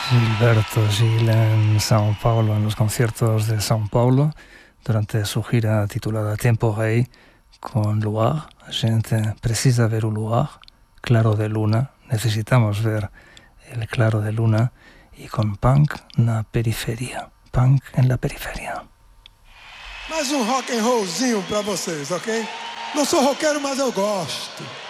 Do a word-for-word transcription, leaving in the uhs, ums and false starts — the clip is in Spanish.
Gilberto Gil en São Paulo, en los conciertos de São Paulo, durante su gira titulada Tempo Rei, con Luar. A gente precisa ver o luar, claro de luna, necesitamos ver el claro de luna, e con Punk na periferia, Punk en la periferia. Mais um rock and rollzinho pra vocês, ok? Não sou roqueiro, mas eu gosto.